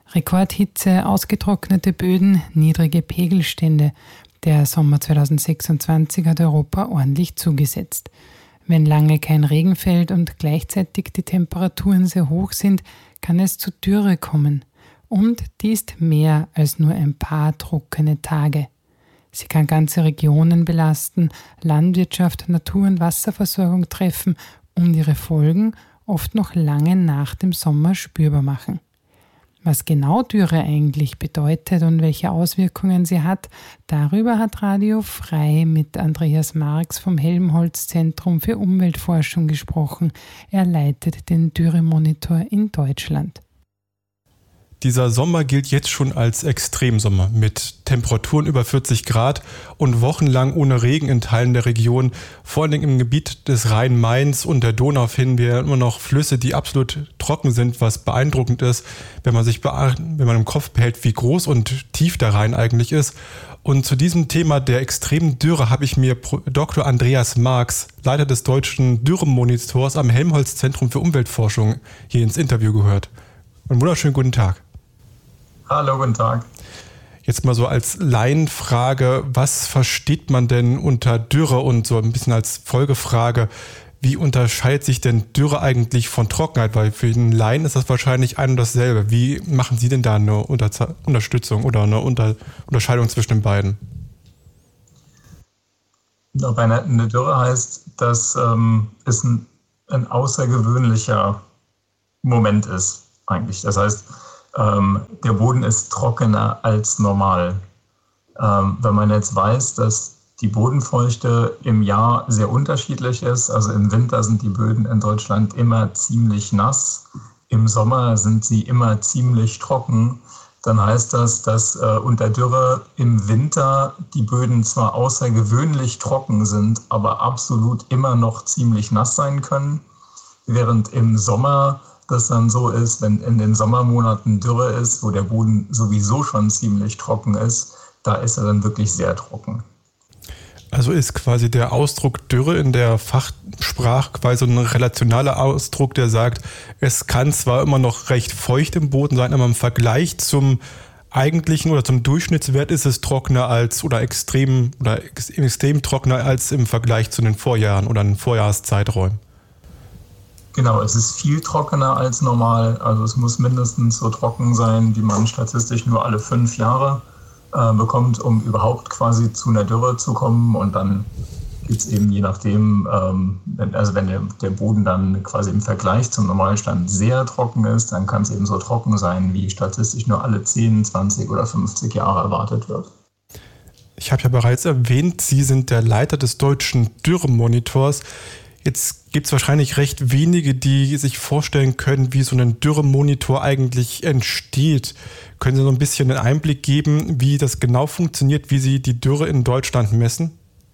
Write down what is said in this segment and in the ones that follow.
Rekordhitze, ausgetrocknete Böden, niedrige Pegelstände. Der Sommer 2026 hat Europa ordentlich zugesetzt. Wenn lange kein Regen fällt und gleichzeitig die Temperaturen sehr hoch sind, kann es zu Dürre kommen. Und die ist mehr als nur ein paar trockene Tage. Sie kann ganze Regionen belasten, Landwirtschaft, Natur- und Wasserversorgung treffen und ihre Folgen oft noch lange nach dem Sommer spürbar machen. Was genau Dürre eigentlich bedeutet und welche Auswirkungen sie hat, darüber hat Radio Frei mit Andreas Marx vom Helmholtz-Zentrum für Umweltforschung gesprochen. Er leitet den Dürremonitor in Deutschland. Dieser Sommer gilt jetzt schon als Extremsommer mit Temperaturen über 40 Grad und wochenlang ohne Regen in Teilen der Region. Vor allem im Gebiet des Rhein-Mains und der Donau finden wir immer noch Flüsse, die absolut trocken sind, was beeindruckend ist, wenn man im Kopf behält, wie groß und tief der Rhein eigentlich ist. Und zu diesem Thema der extremen Dürre habe ich mir Dr. Andreas Marx, Leiter des deutschen Dürremonitors am Helmholtz-Zentrum für Umweltforschung, hier ins Interview gehört. Einen wunderschönen guten Tag. Hallo, guten Tag. Jetzt mal so als Laienfrage, was versteht man denn unter Dürre und so ein bisschen als Folgefrage, wie unterscheidet sich denn Dürre eigentlich von Trockenheit? Weil für den Laien ist das wahrscheinlich ein und dasselbe. Wie machen Sie denn da eine Unterstützung oder eine Unterscheidung zwischen den beiden? Eine Dürre heißt, dass es ein außergewöhnlicher Moment ist eigentlich. Das heißt, der Boden ist trockener als normal. Wenn man jetzt weiß, dass die Bodenfeuchte im Jahr sehr unterschiedlich ist, also im Winter sind die Böden in Deutschland immer ziemlich nass, im Sommer sind sie immer ziemlich trocken, dann heißt das, dass unter Dürre im Winter die Böden zwar außergewöhnlich trocken sind, aber absolut immer noch ziemlich nass sein können, während im Sommer das dann so ist, wenn in den Sommermonaten Dürre ist, wo der Boden sowieso schon ziemlich trocken ist, da ist er dann wirklich sehr trocken. Also ist quasi der Ausdruck Dürre in der Fachsprache quasi ein relationaler Ausdruck, der sagt, es kann zwar immer noch recht feucht im Boden sein, aber im Vergleich zum eigentlichen oder zum Durchschnittswert ist es trockener als oder extrem trockener als im Vergleich zu den Vorjahren oder den Vorjahreszeiträumen. Genau, es ist viel trockener als normal. Also es muss mindestens so trocken sein, wie man statistisch nur alle 5 Jahre bekommt, um überhaupt quasi zu einer Dürre zu kommen. Und dann gibt es eben je nachdem, wenn der Boden dann quasi im Vergleich zum Normalstand sehr trocken ist, dann kann es eben so trocken sein, wie statistisch nur alle 10, 20 oder 50 Jahre erwartet wird. Ich habe ja bereits erwähnt, Sie sind der Leiter des deutschen Dürremonitors. Jetzt gibt es wahrscheinlich recht wenige, die sich vorstellen können, wie so ein Dürremonitor eigentlich entsteht. Können Sie so ein bisschen einen Einblick geben, wie das genau funktioniert, wie Sie die Dürre in Deutschland messen?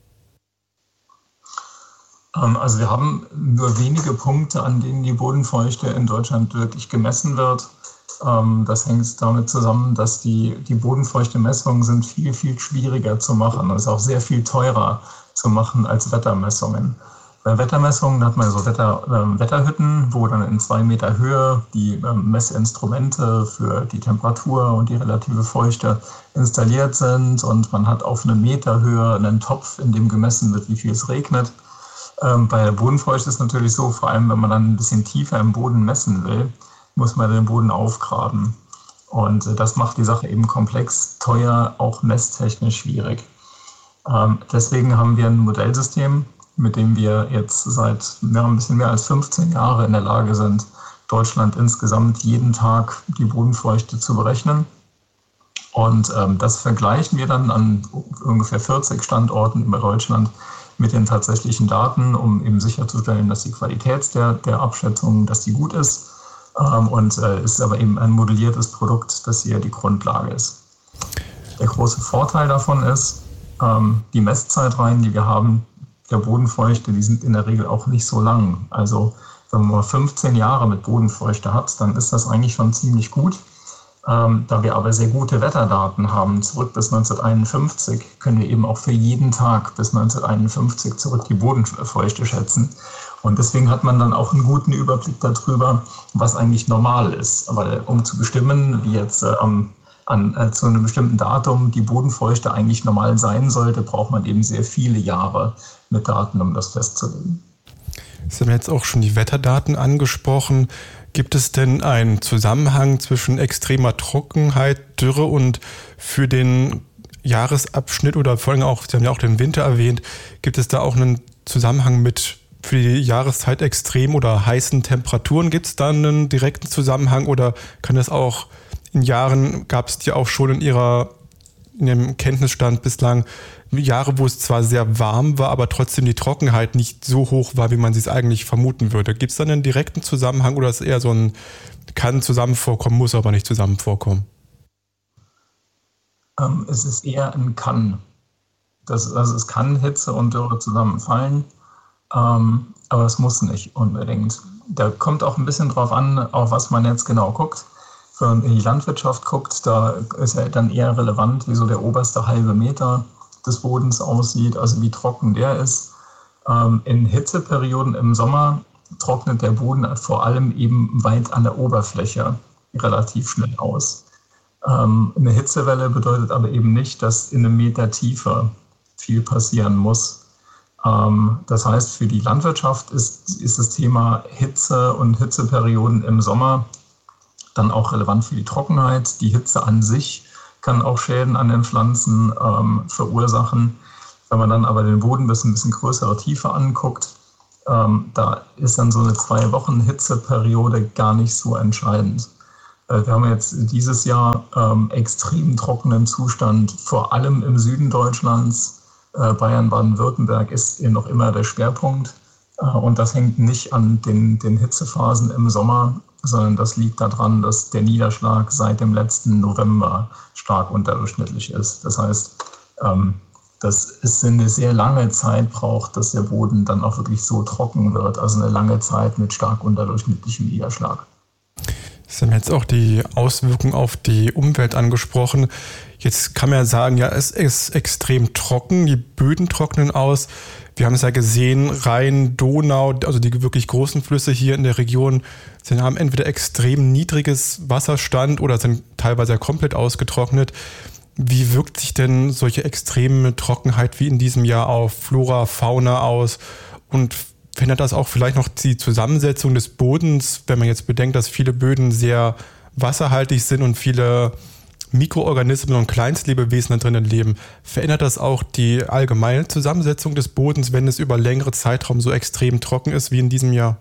Also wir haben nur wenige Punkte, an denen die Bodenfeuchte in Deutschland wirklich gemessen wird. Das hängt damit zusammen, dass die Bodenfeuchte-Messungen sind viel, viel schwieriger zu machen. Das ist auch sehr viel teurer zu machen als Wettermessungen. Bei Wettermessungen hat man so Wetterhütten, wo dann in 2 Meter Höhe die Messinstrumente für die Temperatur und die relative Feuchte installiert sind. Und man hat auf 1 Meter Höhe einen Topf, in dem gemessen wird, wie viel es regnet. Bei der Bodenfeuchte ist es natürlich so, vor allem wenn man dann ein bisschen tiefer im Boden messen will, muss man den Boden aufgraben. Und das macht die Sache eben komplex, teuer, auch messtechnisch schwierig. Deswegen haben wir ein Modellsystem, mit dem wir jetzt seit ein bisschen mehr als 15 Jahren in der Lage sind, Deutschland insgesamt jeden Tag die Bodenfeuchte zu berechnen. Und das vergleichen wir dann an ungefähr 40 Standorten über Deutschland mit den tatsächlichen Daten, um eben sicherzustellen, dass die Qualität der Abschätzung, dass die gut ist. Und ist aber eben ein modelliertes Produkt, das hier die Grundlage ist. Der große Vorteil davon ist, die Messzeitreihen, die wir haben, der Bodenfeuchte, die sind in der Regel auch nicht so lang. Also wenn man mal 15 Jahre mit Bodenfeuchte hat, dann ist das eigentlich schon ziemlich gut. Da wir aber sehr gute Wetterdaten haben, zurück bis 1951, können wir eben auch für jeden Tag bis 1951 zurück die Bodenfeuchte schätzen. Und deswegen hat man dann auch einen guten Überblick darüber, was eigentlich normal ist. Aber um zu bestimmen, wie jetzt zu einem bestimmten Datum die Bodenfeuchte eigentlich normal sein sollte, braucht man eben sehr viele Jahre mit Daten, um das festzulegen. Sie haben jetzt auch schon die Wetterdaten angesprochen. Gibt es denn einen Zusammenhang zwischen extremer Trockenheit, Dürre und für den Jahresabschnitt oder vor allem auch, Sie haben ja auch den Winter erwähnt, gibt es da auch einen Zusammenhang mit für die Jahreszeit extrem oder heißen Temperaturen? Gibt es da einen direkten Zusammenhang oder kann das auch in Jahren, gab es ja auch schon in Ihrem Kenntnisstand bislang Jahre, wo es zwar sehr warm war, aber trotzdem die Trockenheit nicht so hoch war, wie man sie es eigentlich vermuten würde. Gibt es da einen direkten Zusammenhang oder ist es eher so kann zusammen vorkommen, muss aber nicht zusammen vorkommen? Es ist eher ein Kann. Also es kann Hitze und Dürre zusammenfallen, aber es muss nicht unbedingt. Da kommt auch ein bisschen drauf an, auf was man jetzt genau guckt. Wenn man in die Landwirtschaft guckt, da ist ja dann eher relevant, wie so der oberste halbe Meter des Bodens aussieht, also wie trocken der ist. In Hitzeperioden im Sommer trocknet der Boden vor allem eben weit an der Oberfläche relativ schnell aus. Eine Hitzewelle bedeutet aber eben nicht, dass in einem Meter Tiefe viel passieren muss. Das heißt, für die Landwirtschaft ist das Thema Hitze und Hitzeperioden im Sommer dann auch relevant für die Trockenheit. Die Hitze an sich kann auch Schäden an den Pflanzen verursachen. Wenn man dann aber den Boden bis ein bisschen größere Tiefe anguckt, da ist dann so eine 2 Wochen Hitzeperiode gar nicht so entscheidend. Wir haben jetzt dieses Jahr extrem trockenen Zustand, vor allem im Süden Deutschlands. Bayern, Baden-Württemberg ist noch immer der Schwerpunkt. Und das hängt nicht an den Hitzephasen im Sommer, sondern das liegt daran, dass der Niederschlag seit dem letzten November stark unterdurchschnittlich ist. Das heißt, dass es eine sehr lange Zeit braucht, dass der Boden dann auch wirklich so trocken wird. Also eine lange Zeit mit stark unterdurchschnittlichem Niederschlag. Sie haben jetzt auch die Auswirkungen auf die Umwelt angesprochen. Jetzt kann man ja sagen, ja, es ist extrem trocken, die Böden trocknen aus. Wir haben es ja gesehen, Rhein, Donau, also die wirklich großen Flüsse hier in der Region, haben entweder extrem niedriges Wasserstand oder sind teilweise komplett ausgetrocknet. Wie wirkt sich denn solche extreme Trockenheit wie in diesem Jahr auf Flora, Fauna aus? Und verändert das auch vielleicht noch die Zusammensetzung des Bodens, wenn man jetzt bedenkt, dass viele Böden sehr wasserhaltig sind und viele Mikroorganismen und Kleinstlebewesen da drinnen leben? Verändert das auch die allgemeine Zusammensetzung des Bodens, wenn es über längere Zeitraum so extrem trocken ist wie in diesem Jahr?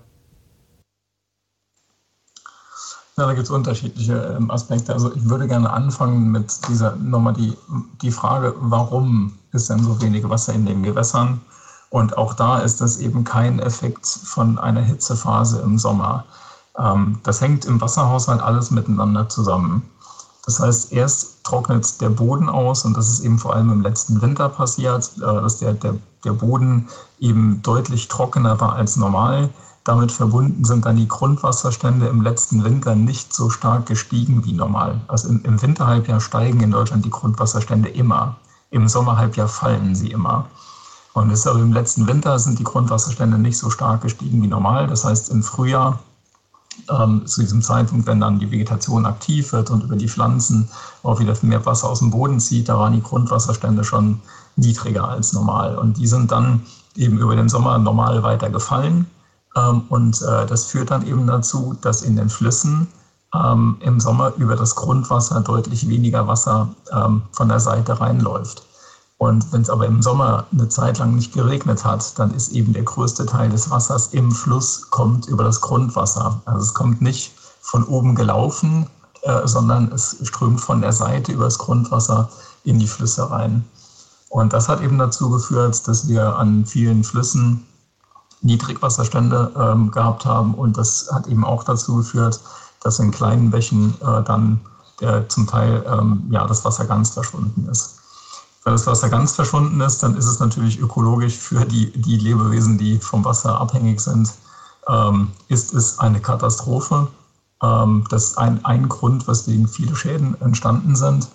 Ja, da gibt es unterschiedliche Aspekte. Also ich würde gerne anfangen mit nochmal die Frage, warum ist denn so wenig Wasser in den Gewässern? Und auch da ist das eben kein Effekt von einer Hitzephase im Sommer. Das hängt im Wasserhaushalt alles miteinander zusammen. Das heißt, erst trocknet der Boden aus und das ist eben vor allem im letzten Winter passiert, dass der Boden eben deutlich trockener war als normal. Damit verbunden sind dann die Grundwasserstände im letzten Winter nicht so stark gestiegen wie normal. Also im Winterhalbjahr steigen in Deutschland die Grundwasserstände immer. Im Sommerhalbjahr fallen sie immer. Und deshalb im letzten Winter sind die Grundwasserstände nicht so stark gestiegen wie normal. Das heißt, im Frühjahr, zu diesem Zeitpunkt, wenn dann die Vegetation aktiv wird und über die Pflanzen auch wieder mehr Wasser aus dem Boden zieht, da waren die Grundwasserstände schon niedriger als normal. Und die sind dann eben über den Sommer normal weiter gefallen. Und das führt dann eben dazu, dass in den Flüssen im Sommer über das Grundwasser deutlich weniger Wasser von der Seite reinläuft. Und wenn es aber im Sommer eine Zeit lang nicht geregnet hat, dann ist eben der größte Teil des Wassers im Fluss kommt über das Grundwasser. Also es kommt nicht von oben gelaufen, sondern es strömt von der Seite über das Grundwasser in die Flüsse rein. Und das hat eben dazu geführt, dass wir an vielen Flüssen Niedrigwasserstände gehabt haben. Und das hat eben auch dazu geführt, dass in kleinen Bächen dann zum Teil das Wasser ganz verschwunden ist. Wenn das Wasser ganz verschwunden ist, dann ist es natürlich ökologisch für die Lebewesen, die vom Wasser abhängig sind, ist es eine Katastrophe. Das ist ein Grund, weswegen viele Schäden entstanden sind.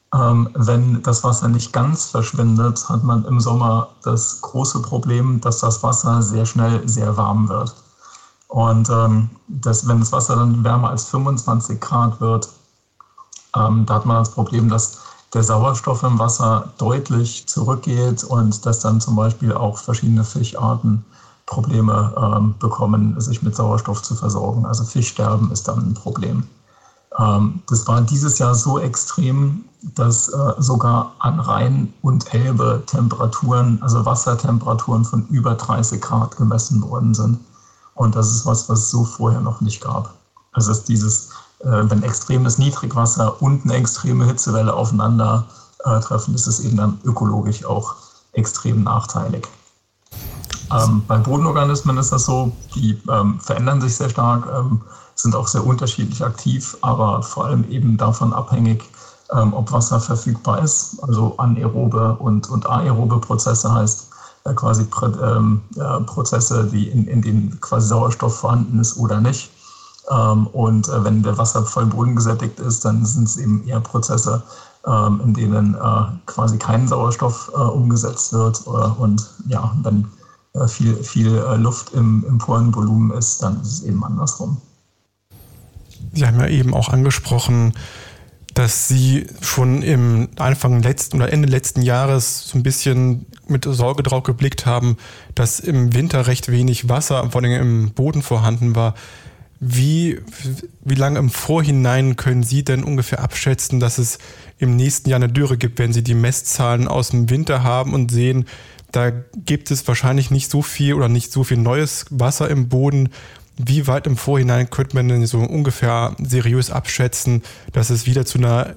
Wenn das Wasser nicht ganz verschwindet, hat man im Sommer das große Problem, dass das Wasser sehr schnell sehr warm wird. Und wenn das Wasser dann wärmer als 25 Grad wird, da hat man das Problem, dass der Sauerstoff im Wasser deutlich zurückgeht und dass dann zum Beispiel auch verschiedene Fischarten Probleme bekommen, sich mit Sauerstoff zu versorgen. Also Fischsterben ist dann ein Problem. Das war dieses Jahr so extrem, dass sogar an Rhein und Elbe Temperaturen, also Wassertemperaturen von über 30 Grad gemessen worden sind. Und das ist was es so vorher noch nicht gab. Also ist dieses, wenn extremes Niedrigwasser und eine extreme Hitzewelle aufeinander treffen, ist es eben dann ökologisch auch extrem nachteilig. Bei Bodenorganismen ist das so, die verändern sich sehr stark, sind auch sehr unterschiedlich aktiv, aber vor allem eben davon abhängig, ob Wasser verfügbar ist. Also anaerobe und aerobe Prozesse heißt quasi Prozesse, in denen quasi Sauerstoff vorhanden ist oder nicht. Und wenn der Wasser voll bodengesättigt ist, dann sind es eben eher Prozesse, in denen quasi kein Sauerstoff umgesetzt wird. Und ja, wenn viel Luft im Porenvolumen ist, dann ist es eben andersrum. Sie haben ja eben auch angesprochen, dass Sie schon im Ende letzten Jahres so ein bisschen mit Sorge drauf geblickt haben, dass im Winter recht wenig Wasser, vor allem im Boden vorhanden war. Wie lange im Vorhinein können Sie denn ungefähr abschätzen, dass es im nächsten Jahr eine Dürre gibt, wenn Sie die Messzahlen aus dem Winter haben und sehen, da gibt es wahrscheinlich nicht so viel oder nicht so viel neues Wasser im Boden. Wie weit im Vorhinein könnte man denn so ungefähr seriös abschätzen, dass es wieder zu einer